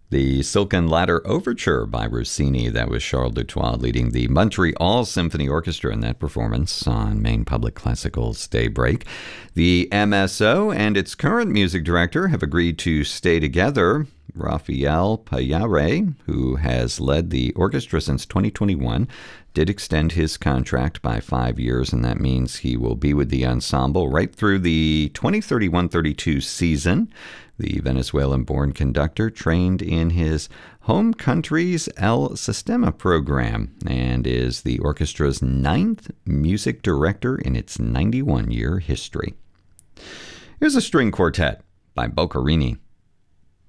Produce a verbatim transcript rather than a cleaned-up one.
The Silken Ladder Overture by Rossini. That was Charles Dutoit leading the Montreal Symphony Orchestra in that performance on Maine Public Classical's Daybreak. The M S O and its current music director have agreed to stay together. Rafael Payare, who has led the orchestra since twenty twenty-one, did extend his contract by five years, and that means he will be with the ensemble right through the twenty thirty-one thirty-two season. The Venezuelan-born conductor trained in his home country's El Sistema program and is the orchestra's ninth music director in its ninety-one-year history. Here's a string quartet by Boccherini.